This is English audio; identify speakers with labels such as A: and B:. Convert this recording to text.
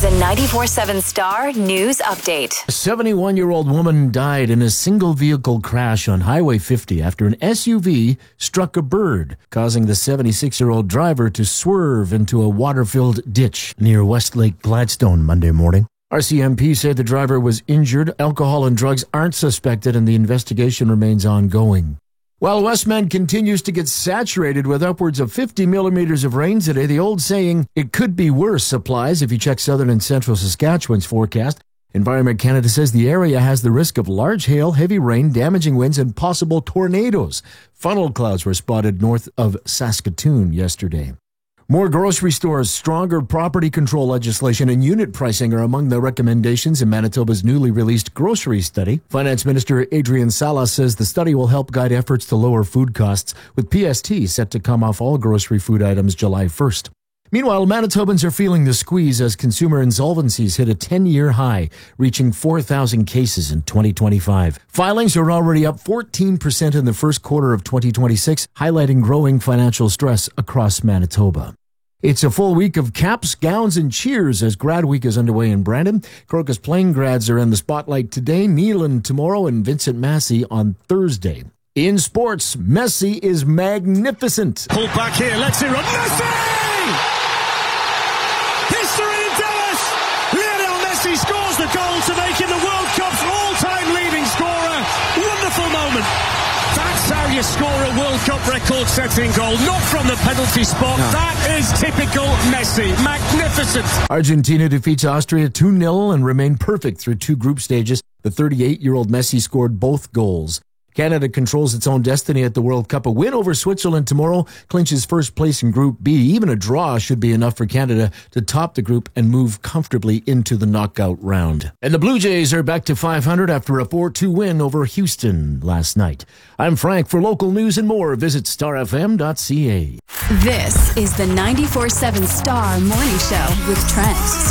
A: is a 94.7 Star News Update.
B: A 71-year-old woman died in a single-vehicle crash on Highway 50 after an SUV struck a bird, causing the 76-year-old driver to swerve into a water-filled ditch near Westlake Gladstone Monday morning. RCMP said the driver was injured. Alcohol and drugs aren't suspected, and the investigation remains ongoing. While Westman continues to get saturated with upwards of 50 millimeters of rain today, the old saying, "it could be worse," applies if you check southern and central Saskatchewan's forecast. Environment Canada says the area has the risk of large hail, heavy rain, damaging winds, and possible tornadoes. Funnel clouds were spotted north of Saskatoon yesterday. More grocery stores, stronger property control legislation, and unit pricing are among the recommendations in Manitoba's newly released grocery study. Finance Minister Adrian Salas says the study will help guide efforts to lower food costs, with PST set to come off all grocery food items July 1st. Meanwhile, Manitobans are feeling the squeeze as consumer insolvencies hit a 10-year high, reaching 4,000 cases in 2025. Filings are already up 14% in the first quarter of 2026, highlighting growing financial stress across Manitoba. It's a full week of caps, gowns, and cheers as Grad Week is underway in Brandon. Crocus Plain grads are in the spotlight today, Neelan tomorrow, and Vincent Massey on Thursday. In sports, Messi is magnificent.
C: Pull back here, let's hear it. Messi! History in Dallas! Lionel Messi scores the goal to make him the World Cup's all-time leading scorer. Wonderful moment. That's how you score a World Cup record-setting goal, not from the penalty spot. No. That is typical Messi. Magnificent.
B: Argentina defeats Austria 2-0 and remained perfect through two group stages. The 38-year-old Messi scored both goals. Canada controls its own destiny at the World Cup. A win over Switzerland tomorrow clinches first place in Group B. Even a draw should be enough for Canada to top the group and move comfortably into the knockout round. And the Blue Jays are back to 500 after a 4-2 win over Houston last night. I'm Frank. For local news and more, visit starfm.ca.
A: This is the 94.7 Star Morning Show with Trent.